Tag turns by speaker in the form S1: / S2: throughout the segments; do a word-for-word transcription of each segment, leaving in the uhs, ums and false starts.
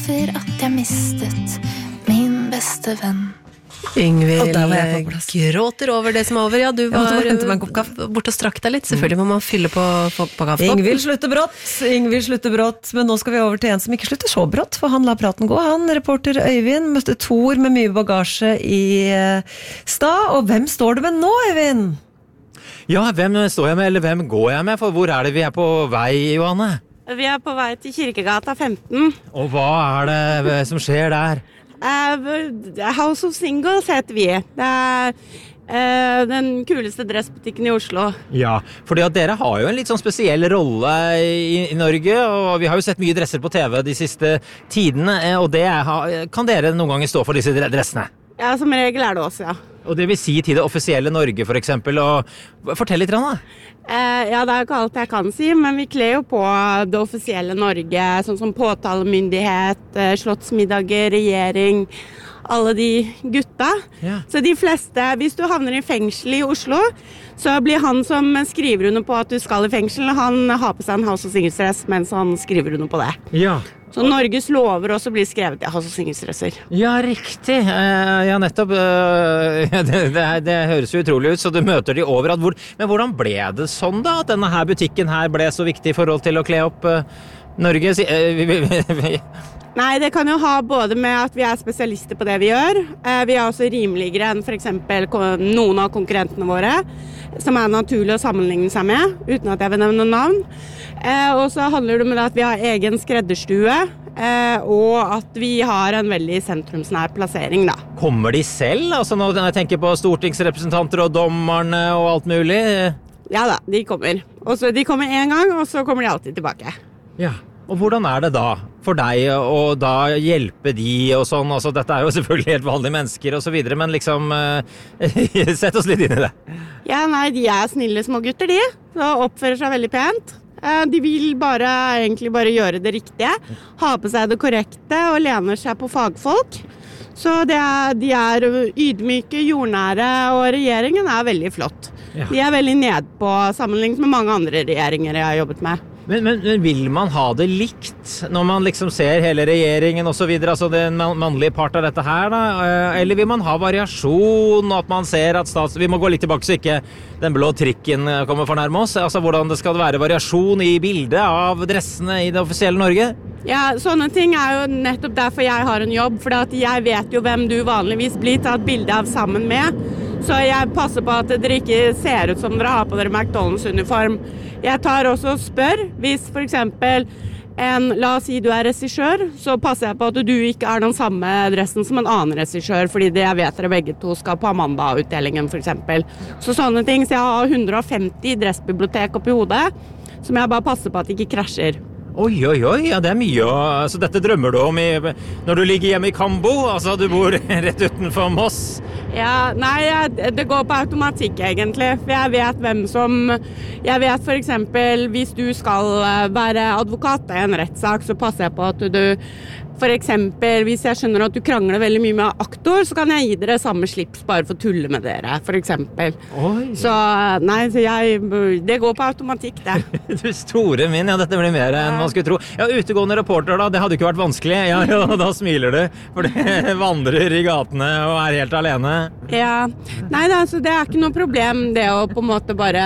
S1: over at jeg mistet min beste venn.
S2: Ingvild gråter over det som er over. Ja, du var borte og strakk deg litt. Selvfølgelig må man fylle på, på, på kaffekopp.
S3: Ingvild slutter brått, Ingvild slutter brått. Men nå skal vi over til en som ikke slutter så brått, for han la praten gå. Han, reporter Øyvind, møtte Tor med mye bagasje i uh, stad. Og hvem står du med nå, Øyvind?
S4: Ja, hvem står jeg med, eller hvem går jeg med? For hvor er det vi er på vei, Johanne?
S5: Vi er på vei til Kirkegata femten.
S4: Og hva er det som skjer der?
S5: Uh, House of Singles heter vi. Det er uh, den kuleste dressbutikken i Oslo.
S4: Ja, fordi at dere har jo en litt sånn spesiell rolle i, i Norge, og vi har jo sett mye dresser på T V de siste tidene, og det er, kan dere noen ganger stå for disse dressene?
S5: Ja, som regel er det også, ja.
S4: Og det vil si til det offisielle Norge, for eksempel, og fortell litt, Rana.
S5: Eh, ja, det er ikke alt jeg kan si, men vi kler jo på det offisielle Norge, sånn som påtalemyndighet, eh, slottsmiddager, regjering, alle de gutta. Ja. Så de fleste, hvis du havner i fengsel i Oslo, så blir han som skriver under på at du skal i fengsel, han har på seg en House of Singles-dress mens han skriver under på det. Ja. Så Norges lover også blir skrevet i House of Singles-dresser.
S4: Ja, riktig. Uh, ja, nettopp. Uh, det, det, det høres jo utrolig ut, så du møter de overalt. Hvor, men hvordan ble det sånn da, at denne her butikken her ble så viktig i forhold til å kle opp uh, Norge? Uh,
S5: Nei, det kan jo ha både med at vi er spesialister på det vi gjør. Uh, vi er også rimeligere enn for eksempel noen av konkurrentene våre, som er naturlig å sammenligne seg med, uten at jeg vil nevne noen navn. Eh, og så handler det om at vi har egen skredderstue, eh, og at vi har en veldig sentrumsnær plassering, da.
S4: Kommer de selv? Altså når jeg tenker på stortingsrepresentanter og dommerne og alt mulig?
S5: Ja da, de kommer. Og så de kommer en gang, og så kommer de alltid tilbake.
S4: Ja. Og hvordan er det da for deg å da hjelpe de og sånn? Altså, dette er jo selvfølgelig helt vanlige mennesker og så videre, men liksom, uh, sett oss litt inn i det.
S5: Ja, nei, de er snille små gutter, de. Så oppfører seg veldig pent. Uh, de vil bare, egentlig bare gjøre det riktige, ha på seg det korrekte og lener seg på fagfolk. Så det er, de er ydmyke, jordnære, og regjeringen er veldig flott. Ja. De er veldig ned på sammenlignet med mange andre regjeringer jeg har jobbet med.
S4: Men, men, men vil man ha det likt når man liksom ser hele regjeringen og så videre, altså den mannlige part av dette her da, eller vil man ha variasjon, og at man ser at stats... Vi må gå litt tilbake så ikke den blå trikken kommer for nærme oss, altså hvordan det skal være variasjon i bildet av dressene i det offisielle Norge?
S5: Ja, sånne ting er jo nettopp derfor jeg har en jobb, for at jeg vet jo hvem du vanligvis blir tatt bilde av sammen med. Så jeg passer på at dere ikke ser ut som dere har på dere McDonalds-uniform. Jeg tar også og spør, hvis for eksempel en, la oss si du er regissør, så passer jeg på at du ikke er den samme dressen som en annen regissør, fordi det jeg vet dere begge to skal på Amanda-utdelingen for eksempel. Så sånne ting, så jeg har hundre og femti dressbibliotek oppi hodet, som jeg bare passer på at de ikke krasjer.
S4: Oi, oi, oi, ja, det er mye. Så dette drømmer du om i, når du ligger hjemme i Kambo, altså du bor rett utenfor Moss?
S5: Ja, nei, det går på automatikk egentlig, for jeg vet hvem som, jeg vet for eksempel, hvis du skal være advokat i en rettssak, så passer jeg på at du, for eksempel, hvis jeg skjønner at du krangler veldig mye med aktor, så kan jeg gi dere samme slips bare for å tulle med dere, for eksempel. Oi. Så, nei, så jeg, det går på automatikk, det.
S4: Du store min, ja, dette blir mer enn man skulle tro. Ja, utegående reporter da, det hadde ikke vært vanskelig. Ja, ja, da smiler du, for det vandrer i gatene og er helt alene.
S5: Ja, nei, altså, det er ikke noe problem det å på en måte bare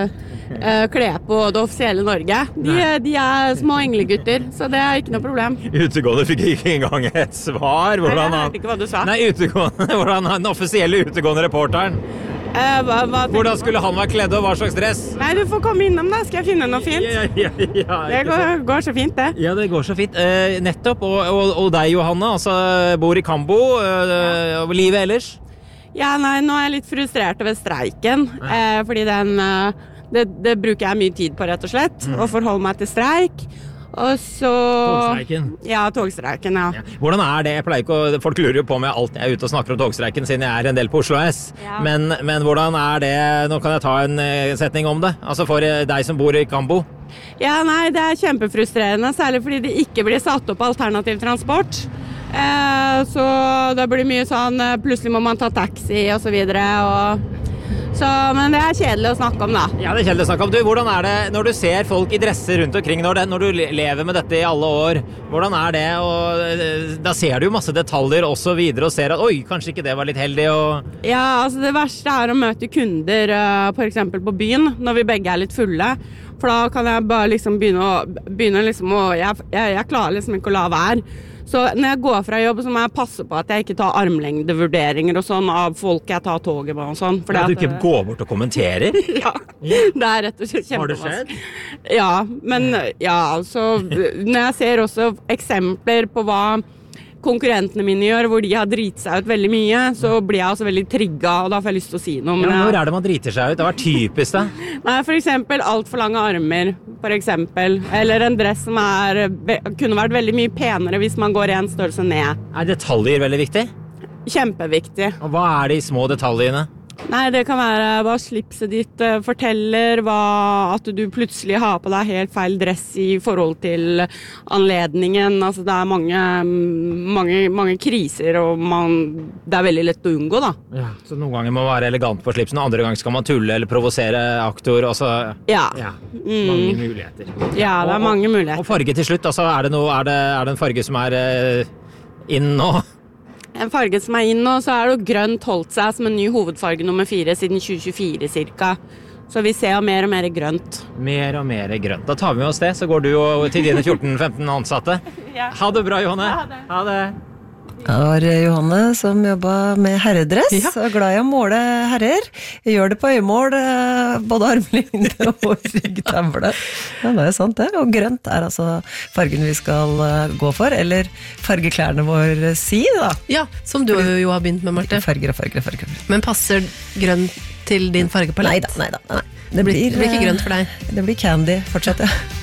S5: uh, kle på det offisielle Norge. De, de er små englegutter, så det er ikke noe problem.
S4: Utegående fikk ikke engang et svar. Hvordan
S5: nei, jeg vet ikke hva du sa.
S4: Nei, utegående, hvordan den offisielle utegående reporteren.
S5: Uh, hva, hva
S4: hvordan skulle han være kledd og hva slags dress?
S5: Nei, du får komme innom da, skal jeg finne noe fint?
S4: Ja, ja, ja,
S5: det går, går så fint det.
S4: Ja, det går så fint. Uh, nettopp, og, og, og deg Johanne, altså bor i Kambo, uh, ja. Og livet ellers?
S5: Ja, nei, nå er jeg litt frustrert over streiken, uh, fordi den, uh, det, det bruker jeg mye tid på rett og slett, mm. å forholde meg til streik. Og så...
S4: Togstreiken?
S5: Ja, togstreiken, ja. ja.
S4: Hvordan er det? Jeg pleier ikke å... Folk lurer jo på meg alt jeg er ute og snakker om togstreiken, siden jeg er en del på Oslo S. Ja. Men, men hvordan er det... Nå kan jeg ta en setning om det. Altså for deg som bor i Kambo.
S5: Ja, nei, det er kjempefrustrerende, særlig fordi det ikke blir satt opp alternativ transport. Eh, så det blir mye sånn... Plutselig må man ta taxi og så videre, og... Så, men det er kjedelig å snakke om da.
S4: Ja, det er kjedelig å snakke om. Du, hvordan er det når du ser folk i dresser rundt omkring, når, det, når du lever med dette i alle år, hvordan er det? Og da ser du jo masse detaljer og så videre, og ser at, oi, kanskje ikke det var litt heldig. Og...
S5: Ja, altså det verste er å møte kunder, for eksempel på byen, når vi begge er litt fulle. For da kan jeg bare liksom begynne å, begynne liksom å jeg, jeg, jeg klarer liksom ikke å la være. Så når jeg går fra jobb, så må jeg passe på at jeg ikke tar armlengdevurderinger og sånn av folk jeg tar toget med og sånn.
S4: Ja, du ikke
S5: at,
S4: går bort og kommenterer?
S5: Ja, det er rett og slett kjempemasse.
S4: Har det skjedd?
S5: Ja, men ja, altså, når jeg ser også eksempler på hva konkurrentene mine gjør, hvor de har dritt seg ut veldig mye, så blir jeg også veldig trigget, og da får jeg lyst til å si noe. Men
S4: ja,
S5: jeg...
S4: Hvor er det man driter seg ut? Det var typisk det.
S5: Nei, for eksempel alt for lange armer, for eksempel. Eller en dress som er, kunne vært veldig mye penere hvis man går en størrelse ned.
S4: Er detaljer veldig viktig?
S5: Kjempeviktig.
S4: Og hva er de små detaljene?
S5: Nei, det kan være hva slipset ditt uh, forteller, hva, at du plutselig har på deg helt feil dress i forhold til anledningen. Altså, det er mange, mange, mange kriser, og man, det er veldig lett å unngå, da.
S4: Ja, så noen ganger må man være elegant på slipsen, andre ganger skal man tulle eller provosere aktor, og så...
S5: Ja.
S4: Ja,
S5: mm.
S4: mange muligheter.
S5: Ja, det er mange muligheter.
S4: Og farge til slutt, altså, er det, noe, er det, er det en farge som er uh, inn nå?
S5: En farge som er inn nå, så er det grønt holdt seg som en ny hovedfarge nummer fire siden tjue tjuefire cirka. Så vi ser jo mer og mer grønt.
S4: Mer og mer grønt. Da tar vi med oss det, så går du jo til dine fjorten femten ansatte.
S5: Ja.
S4: Ha det bra, Johanne.
S5: Ha det.
S4: Ha det.
S3: Det var Johanne som jobbet med herredress, ja. Og glad i å måle herrer. Jeg gjør det på øyemål, både armlengde og ryggtavle. Ja, det er sant det. Og grønt er altså fargen vi skal gå for, eller fargeklærne våre si, da.
S2: Ja, som du jo har begynt med, Marte.
S3: Farger og farger og farger.
S2: Men passer grønt til din fargepalett?
S3: Neida, neida.
S2: Nei, det blir, det blir ikke grønt for deg.
S3: Det blir candy fortsatt, ja.